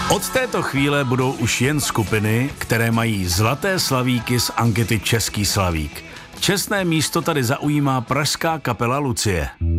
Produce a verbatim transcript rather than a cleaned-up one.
Od této chvíle budou už jen skupiny, které mají zlaté slavíky z ankety Český slavík. Čestné místo tady zaujímá pražská kapela Lucie.